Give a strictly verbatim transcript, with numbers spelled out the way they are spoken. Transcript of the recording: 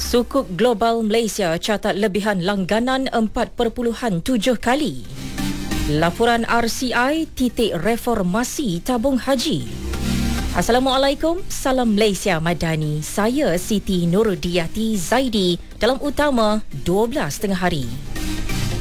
Sukuk global Malaysia catat lebihan langganan empat perpuluhan tujuh kali. Laporan R C I titik reformasi tabung haji. Assalamualaikum, salam Malaysia Madani. Saya Siti Nurudiyati Zaidi dalam utama dua belas tengah hari.